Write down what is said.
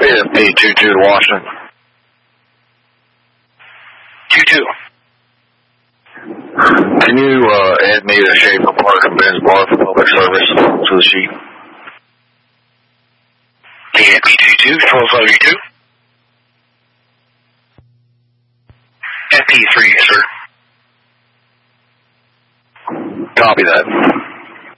FP22 to Washington. 22. Can you add me to Schaefer Park and Ben's Bar for public service to the sheet? The FP22, 1232. FP3, sir. Copy that.